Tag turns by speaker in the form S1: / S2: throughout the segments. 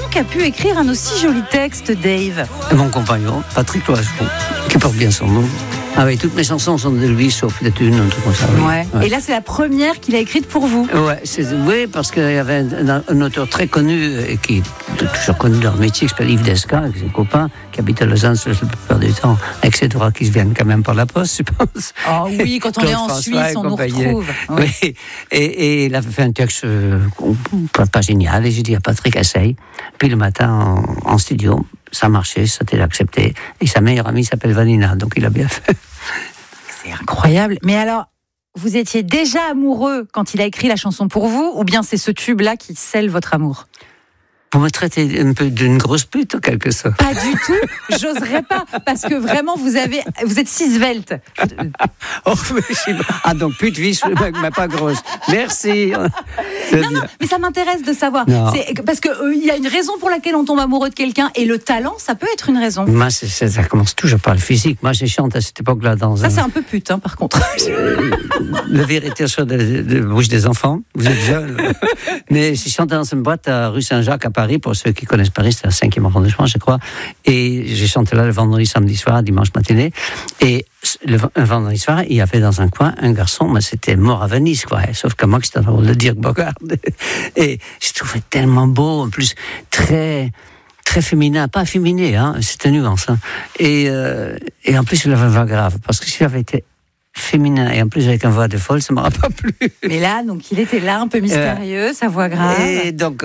S1: qui a pu écrire un aussi joli texte, Dave?
S2: Mon compagnon, Patrick Loiseau, qui porte bien son nom. Ah oui, toutes mes chansons sont de lui, sauf peut-être une, un truc comme ça. Oui.
S1: Ouais. Et là, c'est la première qu'il a écrite pour vous.
S2: Oui, parce qu'il y avait un auteur très connu, et qui est toujours connu dans le métier, qui s'appelle Yves Desca, avec ses copains, qui habite à Lausanne la plupart du temps, avec ses droits qui se viennent quand même par la poste, je pense.
S1: Ah oui, quand on est en Suisse, on nous retrouve.
S2: Oui. Et il avait fait un texte pas génial, et j'ai dit à Patrick, essaye. Puis le matin, en studio, ça marchait, ça a été accepté. Et sa meilleure amie s'appelle Vanina, donc il a bien fait.
S1: C'est incroyable. Mais alors, vous étiez déjà amoureux quand il a écrit la chanson pour vous, ou bien c'est ce tube-là qui scelle votre amour?
S2: Vous me traitez un peu d'une grosse pute, en quelque sorte.
S1: Pas du tout, j'oserais pas, parce que vraiment, vous êtes si svelte.
S2: Donc pute, vice, mais pas grosse. Merci.
S1: Non, mais ça m'intéresse de savoir. Parce qu'il y a une raison pour laquelle on tombe amoureux de quelqu'un, et le talent, ça peut être une raison.
S2: Moi, ça commence toujours par le physique. Moi, j'ai chanté à cette époque-là dans
S1: c'est un peu pute, par contre.
S2: La vérité sur de bouche des enfants. Vous êtes jeune. Mais j'ai chanté dans une boîte à rue Saint-Jacques, à Paris. Pour ceux qui connaissent Paris, c'est le 5e arrondissement, je crois. Et j'ai chanté là le vendredi, samedi soir, dimanche matinée. Et le vendredi soir, il y avait dans un coin un garçon, mais c'était mort à Venise, quoi. Sauf que moi, c'était le Dirk Bogarde. Et je trouvais tellement beau, en plus, très féminin, pas féminé, c'était nuance. Et en plus, il avait une voix grave, parce que s'il avait été féminin et en plus avec une voix de folle, ça m'aurait pas plu.
S1: Mais là, donc il était là, un peu mystérieux, sa voix grave.
S2: Et donc,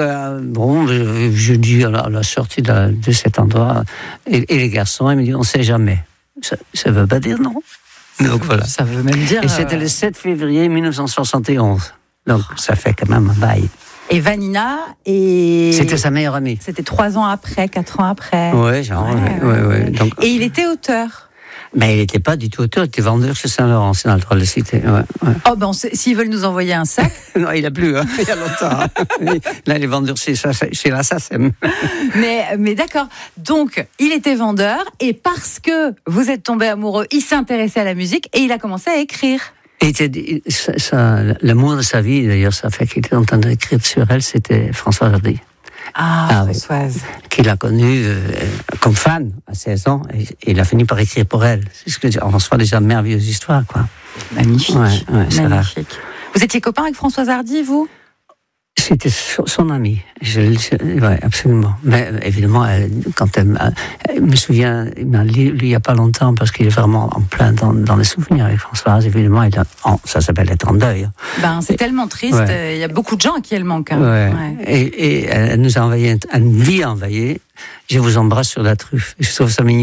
S2: je dis à la sortie de cet endroit, et les garçons, ils me disent, on sait jamais. Ça veut pas dire non. Donc voilà.
S1: Ça veut même dire.
S2: Et c'était le 7 février 1971. Donc ça fait quand même un bail.
S1: Et Vanina,
S2: c'était sa meilleure amie.
S1: C'était 3 ans après, 4 ans après.
S2: Ouais. Donc,
S1: et il était auteur.
S2: Mais il n'était pas du tout auteur, il était vendeur chez Saint-Laurent, c'est dans le droit de le citer. Ouais.
S1: Oh s'ils veulent nous envoyer un sac.
S2: Non, il n'a plus, il y a longtemps. Là, il est vendeur chez la SACEM.
S1: Mais d'accord. Donc, il était vendeur, et parce que vous êtes tombé amoureux, il s'est intéressé à la musique et il a commencé à écrire.
S2: Et l'amour de sa vie, d'ailleurs, ça fait qu'il était en train d'écrire sur elle, c'était Françoise Hardy.
S1: Françoise.
S2: Qu'il a connue comme fan à 16 ans, et il a fini par écrire pour elle. C'est ce que on reçoit déjà de merveilleuses histoires, quoi.
S1: Magnifique.
S2: Ouais, c'est
S1: magnifique. Rare. Vous étiez copain avec Françoise Hardy, vous?
S2: C'était son amie. Oui, absolument. Mais évidemment, quand elle me souvient, il m'a lu il n'y a pas longtemps, parce qu'il est vraiment en plein dans les souvenirs avec Françoise. Évidemment, ça s'appelle être en deuil.
S1: C'est tellement triste. Il y a beaucoup de gens à qui elle manque.
S2: Et elle nous a envoyé, elle lui a envoyé, je vous embrasse sur la truffe. Je trouve ça mignon.